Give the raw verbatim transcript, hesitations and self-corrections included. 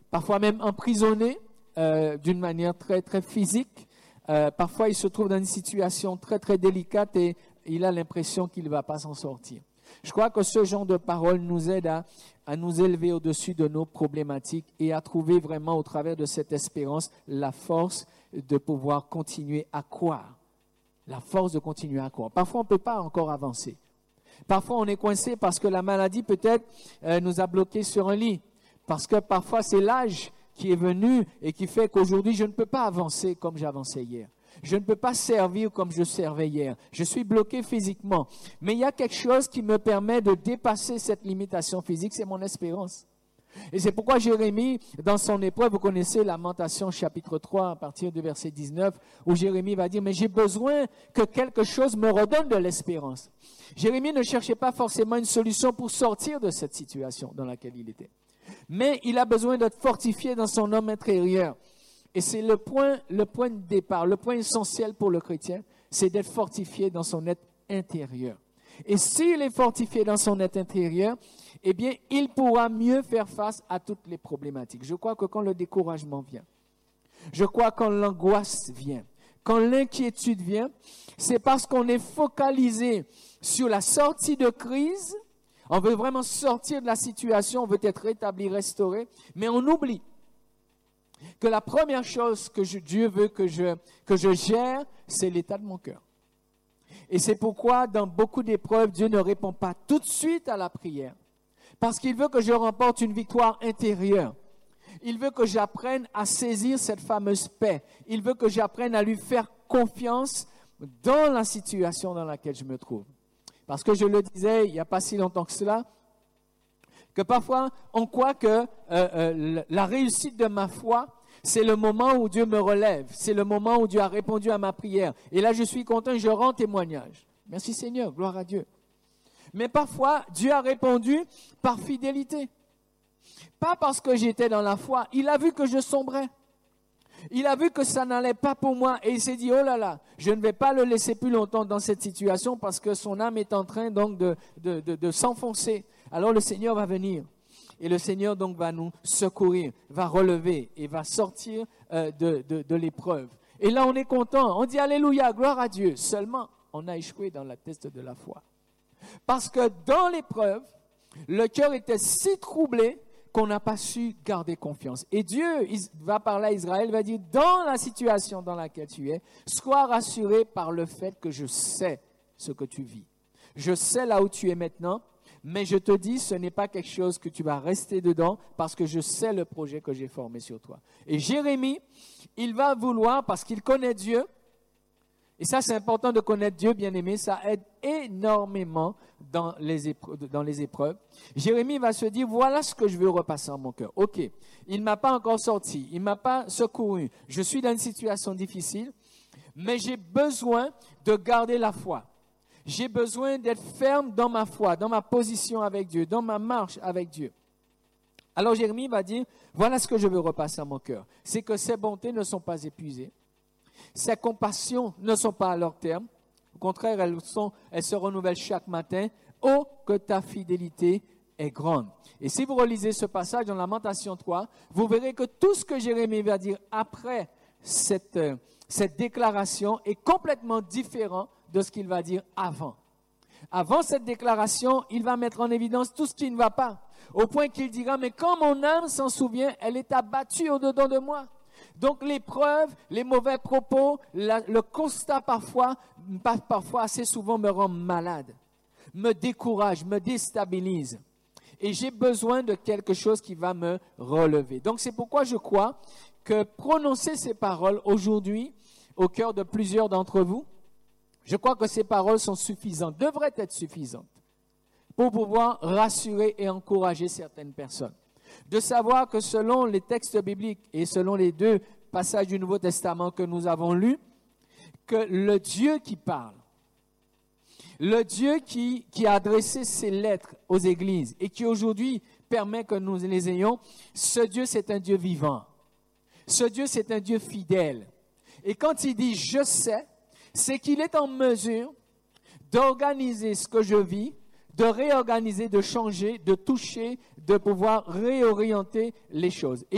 parfois même emprisonné euh, d'une manière très, très physique. Euh, parfois, il se trouve dans une situation très, très délicate et il a l'impression qu'il ne va pas s'en sortir. Je crois que ce genre de paroles nous aide à, à nous élever au-dessus de nos problématiques et à trouver vraiment au travers de cette espérance la force de pouvoir continuer à croire. La force de continuer à croire. Parfois, on ne peut pas encore avancer. Parfois, on est coincé parce que la maladie peut-être euh, nous a bloqués sur un lit. Parce que parfois, c'est l'âge qui est venu et qui fait qu'aujourd'hui, je ne peux pas avancer comme j'avançais hier. Je ne peux pas servir comme je servais hier. Je suis bloqué physiquement. Mais il y a quelque chose qui me permet de dépasser cette limitation physique, c'est mon espérance. Et c'est pourquoi Jérémie, dans son épreuve, vous connaissez Lamentation chapitre trois, à partir du verset dix-neuf, où Jérémie va dire, mais j'ai besoin que quelque chose me redonne de l'espérance. Jérémie ne cherchait pas forcément une solution pour sortir de cette situation dans laquelle il était. Mais il a besoin d'être fortifié dans son homme intérieur. Et c'est le point, le point de départ, le point essentiel pour le chrétien, c'est d'être fortifié dans son être intérieur. Et s'il est fortifié dans son être intérieur, eh bien, il pourra mieux faire face à toutes les problématiques. Je crois que quand le découragement vient, je crois que quand l'angoisse vient, quand l'inquiétude vient, c'est parce qu'on est focalisé sur la sortie de crise. On veut vraiment sortir de la situation, on veut être rétabli, restauré, mais on oublie que la première chose que je, Dieu veut que je, que je gère, c'est l'état de mon cœur. Et c'est pourquoi, dans beaucoup d'épreuves, Dieu ne répond pas tout de suite à la prière. Parce qu'il veut que je remporte une victoire intérieure. Il veut que j'apprenne à saisir cette fameuse paix. Il veut que j'apprenne à lui faire confiance dans la situation dans laquelle je me trouve. Parce que je le disais il n'y a pas si longtemps que cela, que parfois on croit que euh, euh, la réussite de ma foi, c'est le moment où Dieu me relève, c'est le moment où Dieu a répondu à ma prière. Et là je suis content, je rends témoignage. Merci Seigneur, gloire à Dieu. Mais parfois Dieu a répondu par fidélité. Pas parce que j'étais dans la foi, il a vu que je sombrais. Il a vu que ça n'allait pas pour moi et il s'est dit, oh là là, je ne vais pas le laisser plus longtemps dans cette situation parce que son âme est en train donc de, de, de, de s'enfoncer. Alors le Seigneur va venir et le Seigneur donc va nous secourir, va relever et va sortir euh, de, de, de l'épreuve. Et là on est content, on dit alléluia, gloire à Dieu. Seulement, on a échoué dans la test de la foi. Parce que dans l'épreuve, le cœur était si troublé qu'on n'a pas su garder confiance. Et Dieu il va parler à Israël, va dire, dans la situation dans laquelle tu es, sois rassuré par le fait que je sais ce que tu vis. Je sais là où tu es maintenant, mais je te dis, ce n'est pas quelque chose que tu vas rester dedans parce que je sais le projet que j'ai formé sur toi. Et Jérémie, il va vouloir, parce qu'il connaît Dieu, et ça c'est important de connaître Dieu, bien aimé, ça aide énormément dans les épreuves. Dans les épreuves. Jérémie va se dire, voilà ce que je veux repasser en mon cœur. Ok, il ne m'a pas encore sorti, il ne m'a pas secouru, je suis dans une situation difficile, mais j'ai besoin de garder la foi. J'ai besoin d'être ferme dans ma foi, dans ma position avec Dieu, dans ma marche avec Dieu. Alors Jérémie va dire, voilà ce que je veux repasser en mon cœur. C'est que ces bontés ne sont pas épuisées. Ces compassions ne sont pas à leur terme. Au contraire, elles, sont, elles se renouvellent chaque matin. Oh, que ta fidélité est grande. Et si vous relisez ce passage dans Lamentation trois, vous verrez que tout ce que Jérémie va dire après cette, euh, cette déclaration est complètement différent de ce qu'il va dire avant. Avant cette déclaration, il va mettre en évidence tout ce qui ne va pas. Au point qu'il dira, mais quand mon âme s'en souvient, elle est abattue au-dedans de moi. Donc l'épreuve, les mauvais propos, la, le constat parfois, parfois assez souvent me rend malade, me décourage, me déstabilise. Et j'ai besoin de quelque chose qui va me relever. Donc c'est pourquoi je crois que prononcer ces paroles aujourd'hui au cœur de plusieurs d'entre vous, je crois que ces paroles sont suffisantes, devraient être suffisantes pour pouvoir rassurer et encourager certaines personnes. De savoir que selon les textes bibliques et selon les deux passages du Nouveau Testament que nous avons lus, que le Dieu qui parle, le Dieu qui, qui a adressé ses lettres aux églises et qui aujourd'hui permet que nous les ayons, ce Dieu c'est un Dieu vivant. Ce Dieu c'est un Dieu fidèle. Et quand il dit « je sais », c'est qu'il est en mesure d'organiser ce que je vis, de réorganiser, de changer, de toucher, de pouvoir réorienter les choses.